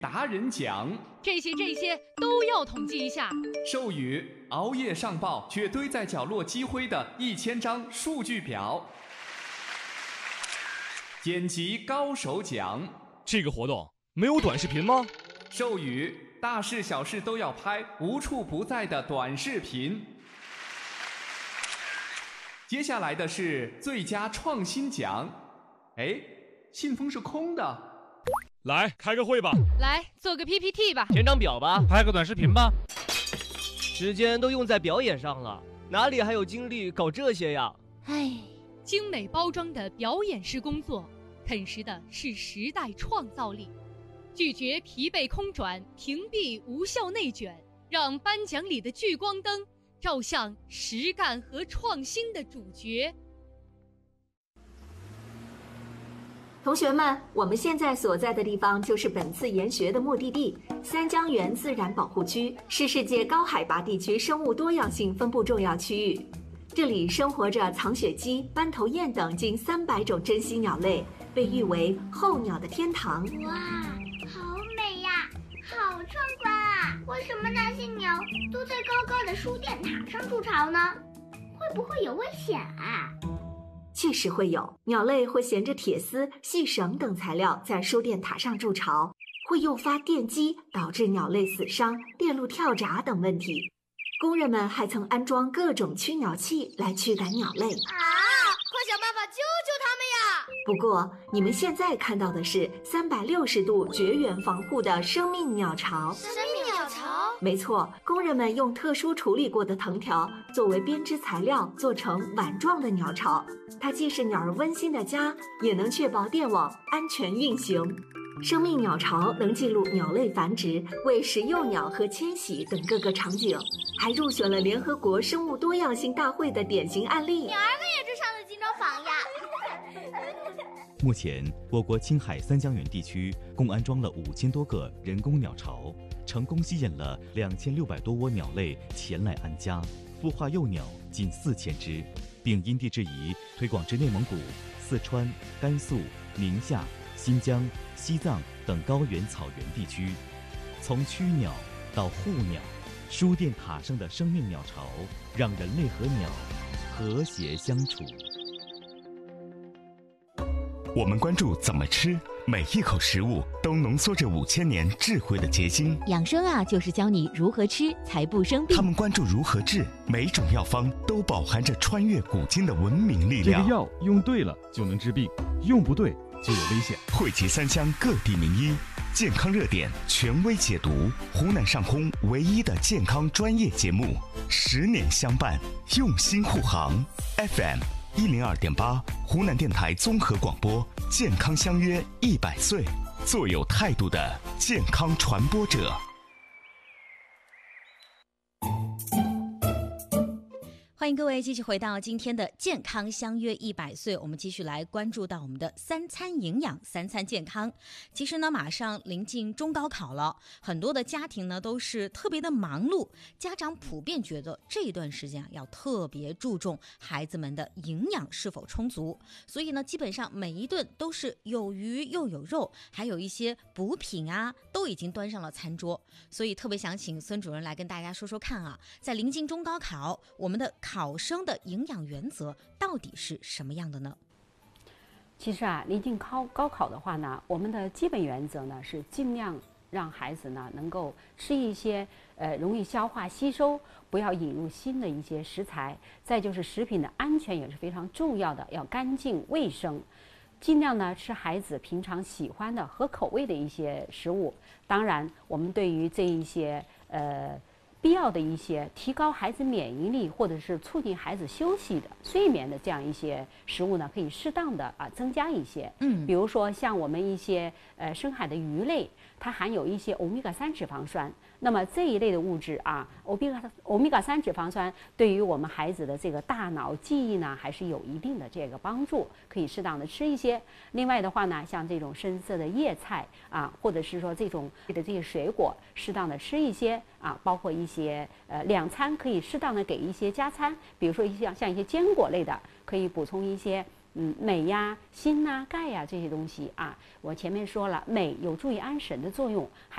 达人奖， 这些都要统计一下。 授予熬夜上报却堆在角落积灰的1000张数据表。剪辑高手奖， 这个活动没有短视频吗？ 授予大事小事都要拍，无处不在的短视频。接下来的是最佳创新奖。哎，信封是空的。 来开个会吧， 来做个 PPT 吧， 填张表吧， 拍个短视频吧。 时间都用在表演上了，哪里还有精力搞这些呀？ 唉，精美包装的表演式工作，啃食的是时代创造力。拒绝疲惫空转，屏蔽无效内卷，让颁奖礼的聚光灯照向实干和创新的主角。 同学们，我们现在所在的地方就是本次研学的目的地——三江源自然保护区，是世界高海拔地区生物多样性分布重要区域。这里生活着藏雪鸡、斑头雁等近300种珍稀鸟类，被誉为候鸟的天堂。 哇，好美呀，好壮观啊！为什么那些鸟都在高高的输电塔上筑巢呢？会不会有危险啊？ 确实会有，鸟类会衔着铁丝、细绳等材料在输电塔上筑巢，会诱发电击，导致鸟类死伤、电路跳闸等问题。工人们还曾安装各种驱鸟器来驱赶鸟类。 啊！快想办法救救它们呀！ 不过，你们现在看到的是360度绝缘防护的生命鸟巢。 生命鸟巢？ 没错，工人们用特殊处理过的藤条作为编织材料，做成碗状的鸟巢。它既是鸟儿温馨的家，也能确保电网安全运行。生命鸟巢能记录鸟类繁殖、喂食幼鸟和迁徙等各个场景，还入选了联合国生物多样性大会的典型案例。 鸟儿们也去上了金钟坊呀！ 目前，我国青海三江源地区共安装了5000多个人工鸟巢，成功吸引了2600多窝鸟类前来安家，孵化幼鸟近4000只，并因地制宜推广至内蒙古、四川、甘肃、宁夏、新疆、西藏等高原草原地区。从驱鸟到护鸟，输电塔上的生命鸟巢让人类和鸟和谐相处。 我们关注怎么吃，每一口食物都浓缩着5000年智慧的结晶。 养生啊，就是教你如何吃才不生病。 他们关注如何治，每种药方都饱含着穿越古今的文明力量。 这个药用对了就能治病，用不对就有危险。 汇集三湘各地名医，健康热点权威解读，湖南上空唯一的健康专业节目，10年相伴，用心护航。FM102.8，湖南电台综合广播，健康相约100岁，做有态度的健康传播者。 欢迎各位继续回到今天的健康相约100岁，我们继续来关注到我们的3餐营养、3餐健康。其实呢，马上临近中高考了，很多的家庭呢都是特别的忙碌，家长普遍觉得这一段时间要特别注重孩子们的营养是否充足，所以呢，基本上每一顿都是有鱼又有肉，还有一些补品啊，都已经端上了餐桌。所以特别想请孙主任来跟大家说说看啊，在临近中高考，我们的考生的营养原则到底是什么样的呢？ 其实啊，临近高考的话呢，我们的基本原则呢是尽量让孩子呢能够吃一些容易消化吸收，不要引入新的一些食材。再就是食品的安全也是非常重要的，要干净卫生。尽量呢吃孩子平常喜欢的合口味的一些食物。当然，我们对于这一些必要的一些提高孩子免疫力或者是促进孩子休息的睡眠的这样一些食物呢，可以适当的增加一些。比如说像我们一些深海的鱼类，它含有一些欧米伽3脂肪酸。那么这一类的物质啊，欧米伽3脂肪酸对于我们孩子的这个大脑记忆呢，还是有一定的这个帮助，可以适当的吃一些。另外的话呢，像这种深色的叶菜啊，或者是说这种的这些水果，适当的吃一些啊，包括一些2餐可以适当的给一些加餐，比如说像一些坚果类的，可以补充一些镁呀、锌呐、钙呀这些东西啊。我前面说了，镁有助于安神的作用。